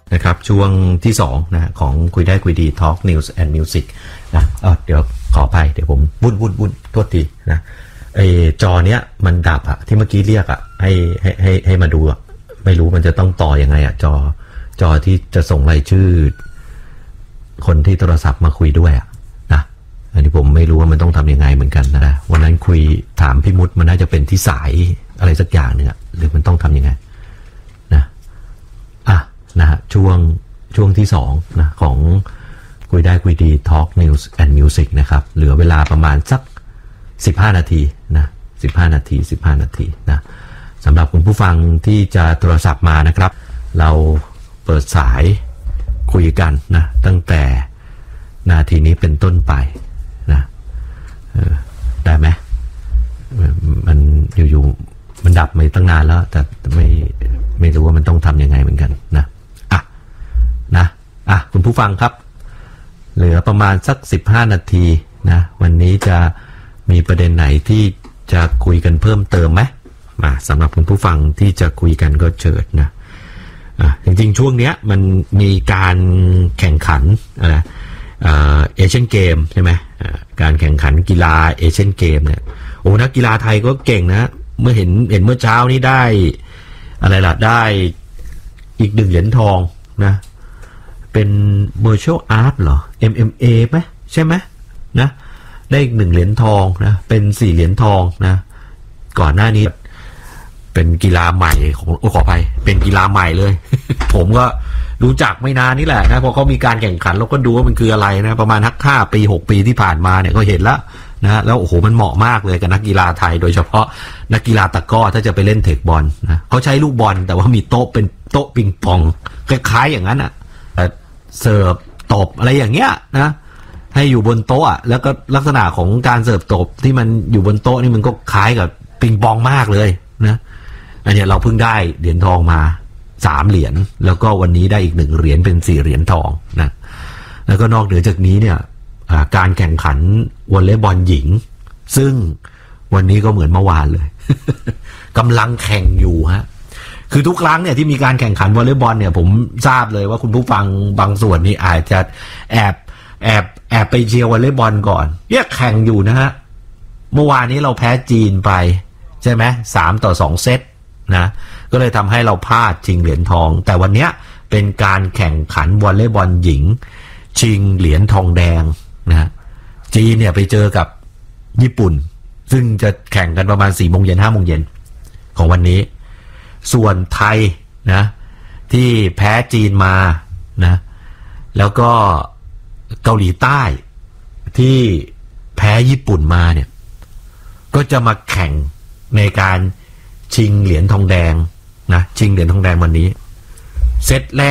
นะครับช่วงที่2นะของคุยได้คุยดี Talk News and Music นะเดี๋ยวขออภัยเดี๋ยวผมวุ่นโทษทีนะจอเนี้ยมันดับอะที่เมื่อกี้เรียกอะให้มาดูอะไม่รู้มันจะต้องต่อยังไงอะจอที่จะส่งรายชื่อคนที่โทรศัพท์มาคุยด้วยอะนะอันนี้ผมไม่รู้ว่ามันต้องทำยังไงเหมือนกันนะวันนั้นคุยถามพี่มุดมันน่าจะเป็นที่สายอะไรสักอย่างนึงอะหรือมันต้องทำยังไงนะฮะช่วงที่2นะของคุยได้คุยดี Talk News and Music นะครับเหลือเวลาประมาณสัก15นาทีนะ15นาทีนะสำหรับคุณผู้ฟังที่จะโทรศัพท์มานะครับเราเปิดสายคุยกันนะตั้งแต่นาทีนี้เป็นต้นไปนะได้ไหมมันอยู่มันดับมาตั้งนานแล้วแต่ไม่รู้ว่ามันต้องทำยังไงเหมือนกันนะคุณผู้ฟังครับเหลือประมาณสัก15นาทีนะวันนี้จะมีประเด็นไหนที่จะคุยกันเพิ่มเติมไหมมาสำหรับคุณผู้ฟังที่จะคุยกันก็เชิญนะจริงๆช่วงเนี้ยมันมีการแข่งขันเอเชียนเกมใช่ไหมการแข่งขันกีฬาเอเชียนเกมเนี่ยโอ้นักกีฬาไทยก็เก่งนะเมื่อเห็นเมื่อเช้านี้ได้อะไรล่ะได้อีก1เหรียญทองนะเป็น martial art เหรอ MMA ไหมใช่ไหมนะได้อีก1เหรียญทองนะเป็น4เหรียญทองนะก่อนหน้านี้เป็นกีฬาใหม่ของขออภัยเป็นกีฬาใหม่เลย ผมก็รู้จักไม่นานนี่แหละนะพอเขามีการแข่งขันเราก็ดูว่ามันคืออะไรนะประมาณ5 ปี6ปีที่ผ่านมาเนี่ยก็เห็นแล้วนะแล้วโอ้โหมันเหมาะมากเลยกับนักกีฬาไทยโดยเฉพาะนักกีฬาตะกร้อถ้าจะไปเล่นเทคบอลนะเขาใช้ลูกบอลแต่ว่ามีโต๊ะเป็นโต๊ะปิงปองคล้ายๆอย่างนั้นอ่ะเสิร์ฟตบอะไรอย่างเงี้ยนะให้อยู่บนโต๊ะแล้วก็ลักษณะของการเสิร์ฟตบที่มันอยู่บนโต๊ะนี่มันก็คล้ายกับปิงปองมากเลยนะอันนี้เราเพิ่งได้เหรียญทองมา3เหรียญแล้วก็วันนี้ได้อีก1เหรียญเป็น4เหรียญทองนะแล้วก็นอกเหนือจากนี้เนี่ยการแข่งขันวอลเลย์บอลหญิงซึ่งวันนี้ก็เหมือนเมื่อวานเลย กำลังแข่งอยู่ฮะคือทุกครั้งเนี่ยที่มีการแข่งขันวอลเลย์บอลเนี่ยผมทราบเลยว่าคุณผู้ฟังบางส่วนนี่อาจจะแอบไปเชียร์วอลเลย์บอลก่อนเนี่ยแข่งอยู่นะฮะเมื่อวานนี้เราแพ้จีนไปใช่ไหม3-2เซตนะก็เลยทำให้เราพลาดชิงเหรียญทองแต่วันนี้เป็นการแข่งขันวอลเลย์บอลหญิงชิงเหรียญทองแดงนะจีนเนี่ยไปเจอกับญี่ปุ่นซึ่งจะแข่งกันประมาณ 4 โมงเย็น 5 โมงเย็นของวันนี้ส่วนไทยนะที่แพ้จีนมานะแล้วก็เกาหลีใต้ที่แพ้ญี่ปุ่นมาเนี่ยก็จะมาแข่งในการชิงเหรียญทองแดงนะชิงเหรียญทองแดงวันนี้เซตแรก